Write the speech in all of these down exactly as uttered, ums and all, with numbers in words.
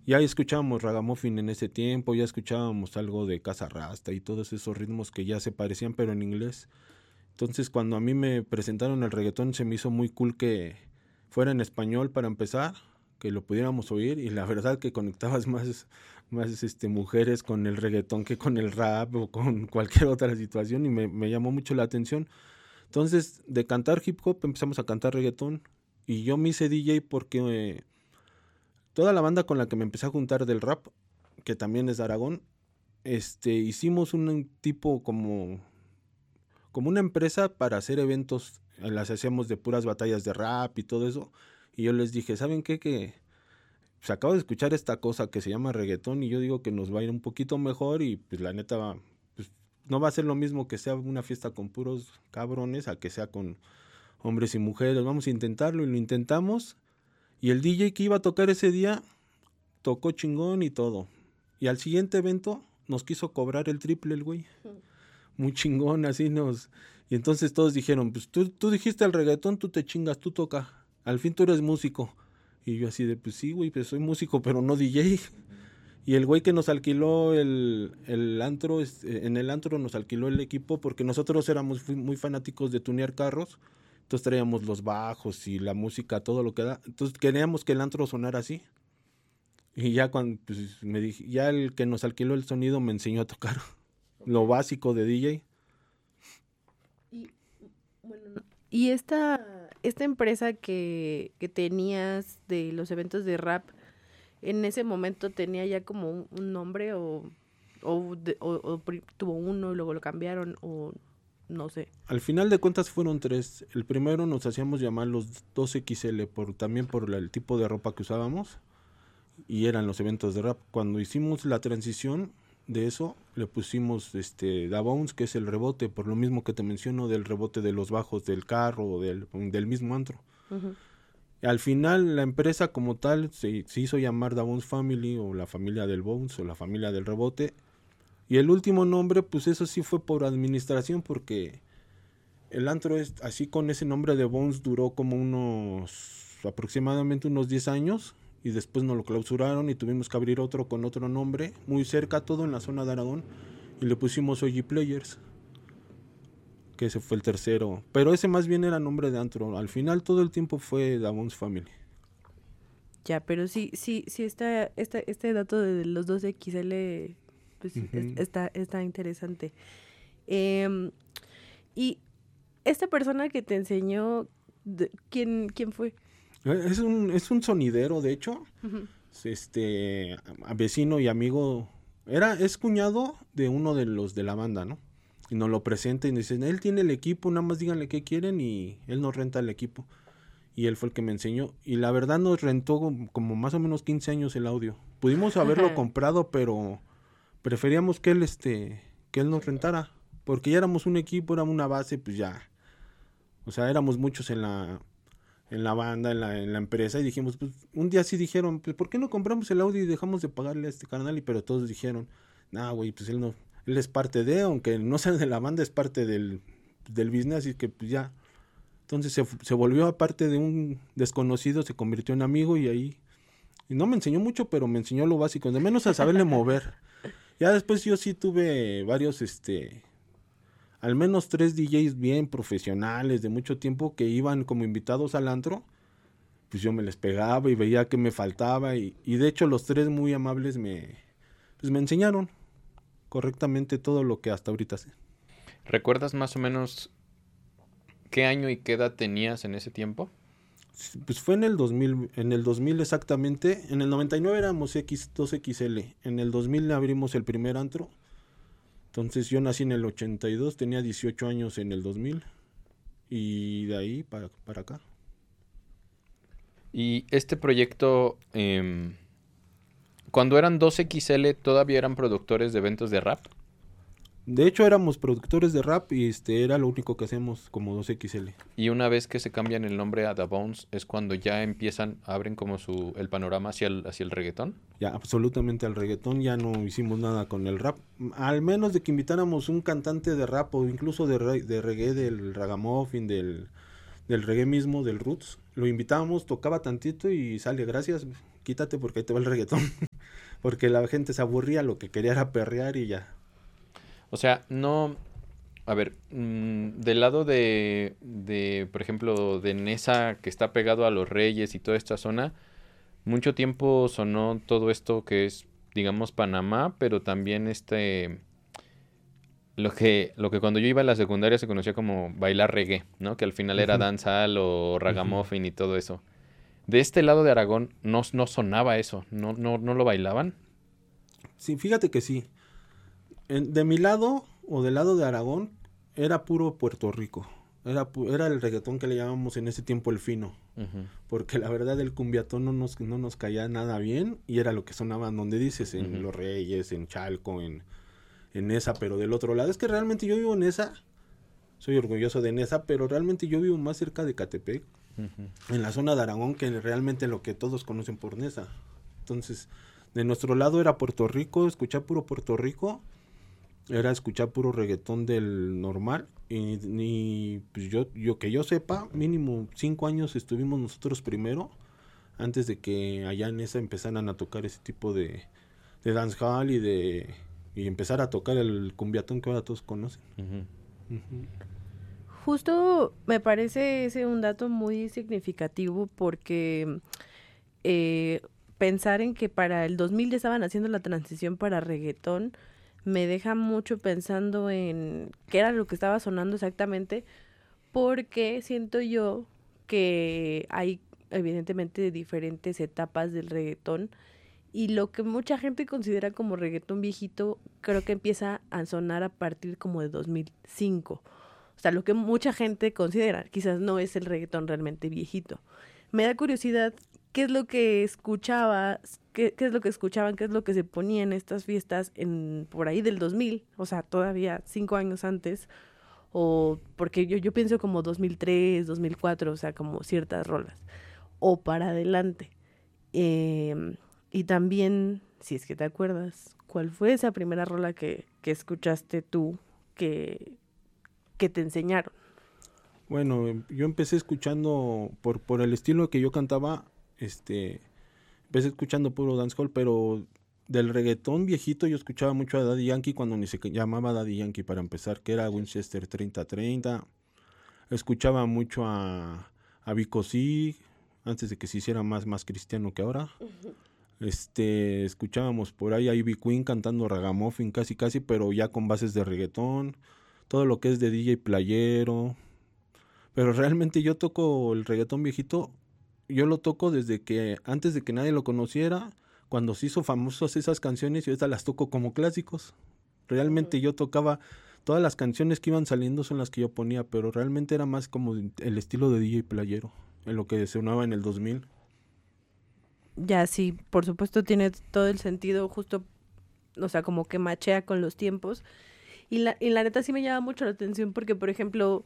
ya escuchábamos ragamuffin en ese tiempo, ya escuchábamos algo de Casa Rasta y todos esos ritmos que ya se parecían pero en inglés. Entonces cuando a mí me presentaron el reggaetón se me hizo muy cool que fuera en español para empezar, que lo pudiéramos oír, y la verdad que conectabas más, más este, mujeres con el reggaetón que con el rap o con cualquier otra situación, y me, me llamó mucho la atención. Entonces de cantar hip hop empezamos a cantar reggaetón, y yo me hice D J porque eh, toda la banda con la que me empecé a juntar del rap, que también es de Aragón, este, hicimos un tipo como, como una empresa para hacer eventos, las hacíamos de puras batallas de rap y todo eso, y yo les dije, ¿saben qué? Que pues acabo de escuchar esta cosa que se llama reggaetón y yo digo que nos va a ir un poquito mejor y pues la neta va, pues, no va a ser lo mismo que sea una fiesta con puros cabrones a que sea con hombres y mujeres, vamos a intentarlo, y lo intentamos, y el D J que iba a tocar ese día tocó chingón y todo, y al siguiente evento nos quiso cobrar el triple el güey, muy chingón, así nos, y entonces todos dijeron, pues tú, tú dijiste el reggaetón, tú te chingas, tú toca, al fin tú eres músico. Y yo así de, pues sí, güey, pues soy músico, pero no D J. Y el güey que nos alquiló el, el antro, en el antro nos alquiló el equipo porque nosotros éramos muy fanáticos de tunear carros. Entonces traíamos los bajos y la música, todo lo que da. Entonces queríamos que el antro sonara así. Y ya cuando, pues me dije, ya el que nos alquiló el sonido me enseñó a tocar lo básico de D J. Y, bueno, no. Y esta, esta empresa que, que tenías de los eventos de rap, ¿en ese momento tenía ya como un, un nombre o, o, de, o, o tuvo uno y luego lo cambiaron o no sé? Al final de cuentas fueron tres. El primero nos hacíamos llamar los dos equis ele, por, también por la, el tipo de ropa que usábamos, y eran los eventos de rap. Cuando hicimos la transición de eso, le pusimos este Da Bounce, que es el rebote, por lo mismo que te menciono del rebote de los bajos del carro o del, del mismo antro. Uh-huh. Al final la empresa como tal se, se hizo llamar Da Bounce Family, o la familia del Bounce, o la familia del rebote. Y el último nombre, pues eso sí fue por administración, porque el antro es así con ese nombre de Bounce duró como unos aproximadamente unos diez años. Y después nos lo clausuraron y tuvimos que abrir otro con otro nombre, muy cerca, todo en la zona de Aragón, y le pusimos O G Players, que ese fue el tercero, pero ese más bien era nombre de antro. Al final todo el tiempo fue Da Bounce Family. Ya, pero sí, sí, sí está, está este dato de los dos equis ele, pues uh-huh. es, está, está interesante. Eh, y esta persona que te enseñó, ¿quién, quién fue? Es un, es un sonidero, de hecho, uh-huh. este, vecino y amigo, era, es cuñado de uno de los de la banda, ¿no? Y nos lo presenta y nos dicen, él tiene el equipo, nada más díganle qué quieren y él nos renta el equipo. Y él fue el que me enseñó. Y la verdad nos rentó como, como más o menos quince años el audio. Pudimos haberlo uh-huh. comprado, pero preferíamos que él, este, que él nos rentara. Porque ya éramos un equipo, éramos una base, pues ya. O sea, éramos muchos en la... en la banda, en la, en la empresa, y dijimos, pues, un día sí dijeron, pues, ¿por qué no compramos el audio y dejamos de pagarle a este carnal? Y pero todos dijeron, nah, güey, pues él no, él es parte de, aunque no sea de la banda, es parte del, del business, y que pues ya, entonces se, se volvió aparte de un desconocido, se convirtió en amigo, y ahí, y no me enseñó mucho, pero me enseñó lo básico, de menos a saberle mover. Ya después yo sí tuve varios, este... al menos tres D Js bien profesionales de mucho tiempo que iban como invitados al antro, pues yo me les pegaba y veía que me faltaba, y, y de hecho los tres muy amables me, pues me enseñaron correctamente todo lo que hasta ahorita sé. ¿Recuerdas más o menos qué año y qué edad tenías en ese tiempo? Pues fue en el dos mil, en el dos mil exactamente, en el noventa y nueve éramos X, dos equis ele, en el dos mil abrimos el primer antro. Entonces yo nací en el ochenta y dos, tenía dieciocho años en el dos mil, y de ahí para, para acá. Y este proyecto, eh, cuando eran dos equis ele, ¿todavía eran productores de eventos de rap? De hecho éramos productores de rap y este era lo único que hacemos como dos equis ele. Y una vez que se cambian el nombre a Da Bounce, ¿es cuando ya empiezan, abren como su el panorama hacia el, hacia el reggaetón? Ya, absolutamente al reggaetón, ya no hicimos nada con el rap. Al menos de que invitáramos un cantante de rap o incluso de, re, de reggae, del ragamuffin, del, del reggae mismo, del roots. Lo invitábamos, tocaba tantito y sale, gracias, quítate porque ahí te va el reggaetón. porque la gente se aburría, lo que quería era perrear y ya. O sea, no... A ver, mmm, del lado de, de, por ejemplo, de Nesa, que está pegado a Los Reyes y toda esta zona, mucho tiempo sonó todo esto que es, digamos, Panamá, pero también este... Lo que, lo que cuando yo iba a la secundaria se conocía como bailar reggae, ¿no? Que al final era Ujú. dancehall o ragamuffin Ujú. y todo eso. De este lado de Aragón no, no sonaba eso, no, no, no lo bailaban. Sí, fíjate que sí. En- de mi lado, o del lado de Aragón, era puro Puerto Rico. Era, pu- era el reggaetón que le llamamos en ese tiempo el fino. Ujú, Porque la verdad el cumbiatón no nos, no nos caía nada bien. Y era lo que sonaba donde dices, en ujú, Los Reyes, en Chalco, en, en esa. Pero del otro lado, es que realmente yo vivo en esa. Soy orgulloso de Nesa, pero realmente yo vivo más cerca de Catepec, ujú. en la zona de Aragón, que realmente lo que todos conocen por Nesa. Entonces, de nuestro lado era Puerto Rico, escuchar puro Puerto Rico, era escuchar puro reggaetón del normal. Y, y, pues yo, yo que yo sepa, mínimo cinco años estuvimos nosotros primero, antes de que allá en esa empezaran a tocar ese tipo de, de dancehall y de y empezar a tocar el cumbiatón que ahora todos conocen. Ujú. Ujú. Justo me parece ese un dato muy significativo porque eh, pensar en que para el dos mil ya estaban haciendo la transición para reggaetón me deja mucho pensando en qué era lo que estaba sonando exactamente, porque siento yo que hay evidentemente diferentes etapas del reggaetón y lo que mucha gente considera como reggaetón viejito creo que empieza a sonar a partir como de dos mil cinco. O sea, lo que mucha gente considera, quizás no es el reggaetón realmente viejito. Me da curiosidad, ¿qué es lo que escuchaba, qué, qué es lo que escuchaban, qué es lo que se ponía en estas fiestas en por ahí del dos mil, o sea, todavía cinco años antes, o porque yo, yo pienso como dos mil tres, dos mil cuatro, o sea, como ciertas rolas, o para adelante. Eh, y también, si es que te acuerdas, ¿cuál fue esa primera rola que, que escuchaste tú que, que te enseñaron? Bueno, em, yo empecé escuchando por, por el estilo que yo cantaba, este, empecé escuchando puro dancehall, pero del reggaetón viejito yo escuchaba mucho a Daddy Yankee cuando ni se llamaba Daddy Yankee para empezar, que era Winchester treinta treinta. Escuchaba mucho a, a Vico C, antes de que se hiciera más, más cristiano que ahora. Este, escuchábamos por ahí a Ivy Queen cantando ragamuffin casi casi, pero ya con bases de reggaetón. Todo lo que es de D J playero. Pero realmente yo toco el reggaetón viejito, yo lo toco desde que, antes de que nadie lo conociera, cuando se hizo famosos esas canciones y ahorita las toco como clásicos. Realmente yo tocaba, todas las canciones que iban saliendo son las que yo ponía, pero realmente era más como el estilo de D J playero, en lo que sonaba en el dos mil. Ya sí, por supuesto tiene todo el sentido, justo, o sea, como que machea con los tiempos. Y la, y la neta sí me llama mucho la atención porque, por ejemplo,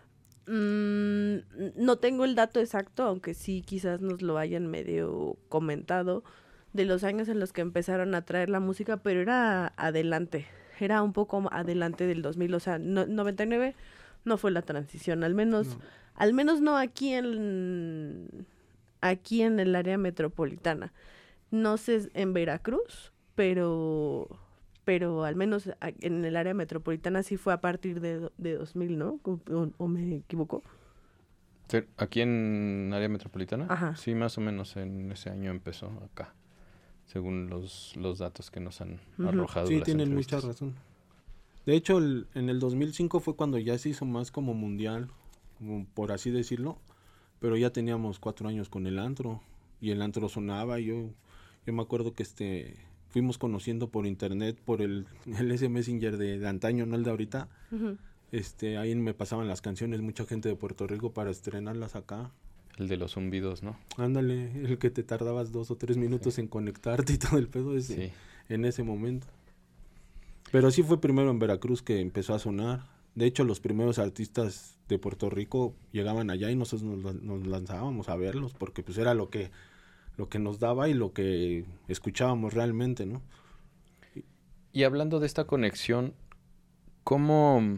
mmm, no tengo el dato exacto, aunque sí quizás nos lo hayan medio comentado, de los años en los que empezaron a traer la música, pero era adelante, era un poco adelante del dos mil, o sea, no, noventa y nueve no fue la transición, al menos, No. al menos no aquí en, aquí en el área metropolitana. No sé en Veracruz, pero pero al menos a- en el área metropolitana sí fue a partir de, do- de dos mil, ¿no? ¿O, o- o me equivoco? Sí, ¿aquí en área metropolitana? Ajá. Sí, más o menos en ese año empezó acá, según los, los datos que nos han Ujú. arrojado Sí, las tienen mucha entrevistas. razón. De hecho, el- en el dos mil cinco fue cuando ya se hizo más como mundial, como por así decirlo, pero ya teníamos cuatro años con el antro y el antro sonaba. Yo, yo me acuerdo que este fuimos conociendo por internet, por el, el ese Messenger de, de antaño, no el de ahorita. Ujú. Este, ahí me pasaban las canciones, mucha gente de Puerto Rico para estrenarlas acá. El de los zumbidos, ¿no? Ándale, el que te tardabas dos o tres minutos Sí. en conectarte y todo el pedo ese, Sí. en ese momento. Pero sí fue primero en Veracruz que empezó a sonar. De hecho, los primeros artistas de Puerto Rico llegaban allá y nosotros nos, lan- nos lanzábamos a verlos porque pues era lo que lo que nos daba y lo que escuchábamos realmente, ¿no? Y hablando de esta conexión, ¿cómo,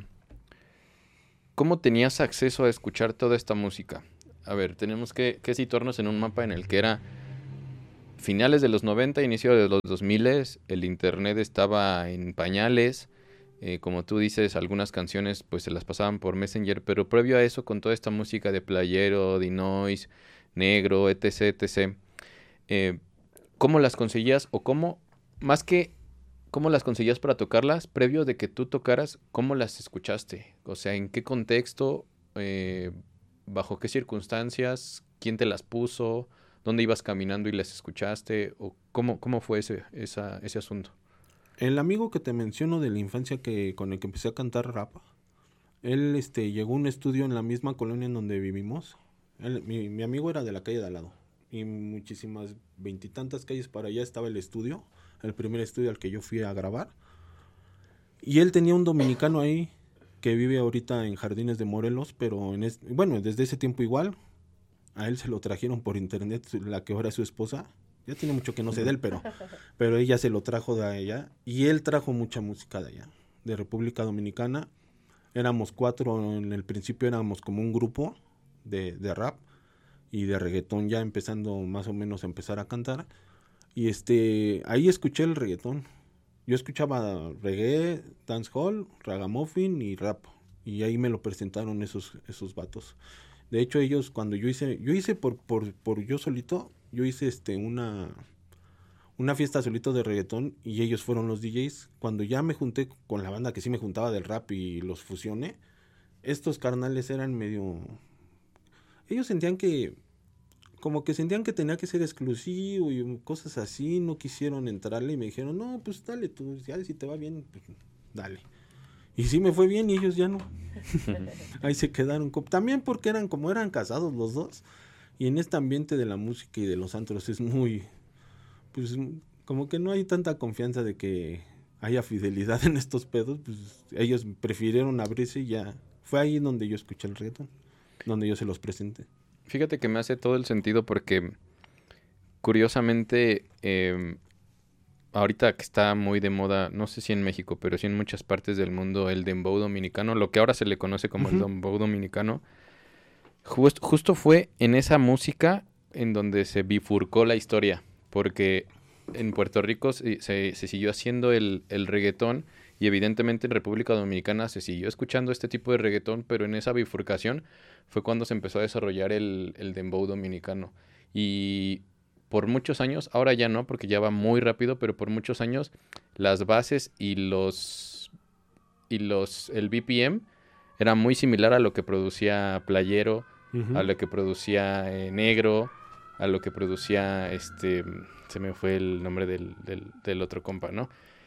cómo tenías acceso a escuchar toda esta música? A ver, tenemos que, que situarnos en un mapa en el que era finales de los noventa, inicio de los dos mil, el internet estaba en pañales. Eh, como tú dices, algunas canciones pues se las pasaban por Messenger, pero previo a eso, con toda esta música de Playero, Dinois, Negro, etc, etc, eh, ¿cómo las conseguías o cómo, más que cómo las conseguías para tocarlas, previo de que tú tocaras, cómo las escuchaste? O sea, ¿en qué contexto, eh, bajo qué circunstancias, quién te las puso, dónde ibas caminando y las escuchaste, o cómo, cómo fue ese, esa, ese asunto? El amigo que te menciono de la infancia que con el que empecé a cantar rap, él este, llegó a un estudio en la misma colonia en donde vivimos. Él, mi, mi amigo era de la calle de al lado. Y muchísimas, veintitantas calles para allá estaba el estudio, el primer estudio al que yo fui a grabar. Y él tenía un dominicano ahí que vive ahorita en Jardines de Morelos, pero en es, bueno, desde ese tiempo igual. A él se lo trajeron por internet, la que ahora es su esposa. Ya tiene mucho que no sé de él, pero, pero ella se lo trajo de allá. Y él trajo mucha música de allá, de República Dominicana. Éramos cuatro, en el principio éramos como un grupo de, de rap y de reggaetón, ya empezando más o menos a empezar a cantar. Y este ahí escuché el reggaetón. Yo escuchaba reggae, dancehall, ragamuffin y rap. Y ahí me lo presentaron esos, esos vatos. De hecho, ellos cuando yo hice, yo hice por, por, por yo solito, yo hice este una, una fiesta solito de reggaetón y ellos fueron los D Js. Cuando ya me junté con la banda que sí me juntaba del rap y los fusioné, estos carnales eran medio... Ellos sentían que, como que sentían que tenía que ser exclusivo y cosas así, no quisieron entrarle y me dijeron, no, pues dale tú, ya si te va bien, pues dale. Y sí me fue bien y ellos ya no. Ahí se quedaron. También porque eran como eran casados los dos. Y en este ambiente de la música y de los antros es muy... Pues como que no hay tanta confianza de que haya fidelidad en estos pedos. Pues ellos prefirieron abrirse y ya. Fue ahí donde yo escuché el reggaetón. Donde yo se los presenté. Fíjate que me hace todo el sentido porque curiosamente... Eh, ahorita que está muy de moda, no sé si en México, pero sí en muchas partes del mundo, el dembow dominicano, lo que ahora se le conoce como uh-huh. el dembow dominicano, just, justo fue en esa música en donde se bifurcó la historia, porque en Puerto Rico se, se, se siguió haciendo el, el reggaetón y evidentemente en República Dominicana se siguió escuchando este tipo de reggaetón, pero en esa bifurcación fue cuando se empezó a desarrollar el, el dembow dominicano. Y... por muchos años, ahora ya no, porque ya va muy rápido, pero por muchos años las bases y los y los el B P M era muy similar a lo que producía Playero, uh-huh. a lo que producía eh, Negro, a lo que producía este se me fue el nombre del, del, del otro compa, ¿no?